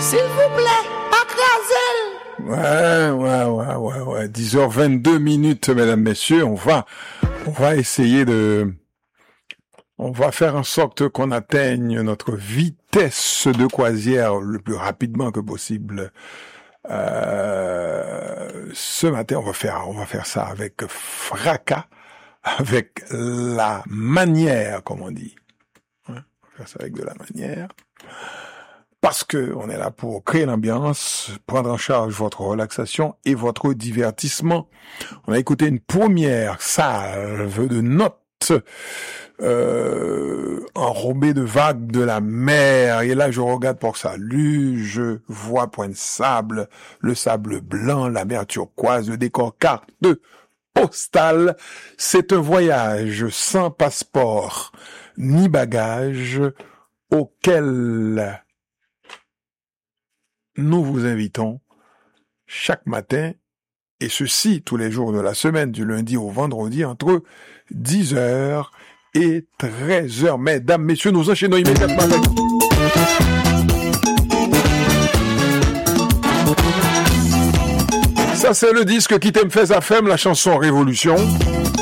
S'il vous plaît, pas craser. Ouais. 10h22, mesdames, messieurs. On va essayer on va faire en sorte qu'on atteigne notre vitesse de croisière le plus rapidement que possible. Ce matin, on va faire ça avec fracas, avec la manière, comme on dit. On va faire ça avec de la manière. Parce que on est là pour créer l'ambiance, prendre en charge votre relaxation et votre divertissement. On a écouté une première salve de notes enrobées de vagues de la mer. Et là, je regarde pour salut, je vois point de sable, le sable blanc, la mer turquoise, le décor carte postale. C'est un voyage sans passeport ni bagage auquel nous vous invitons chaque matin, et ceci tous les jours de la semaine, du lundi au vendredi, entre 10h et 13h. Mesdames, messieurs, nous enchaînons immédiatement avec... Ça, c'est le disque qui t'aime fait FM, la chanson Révolution.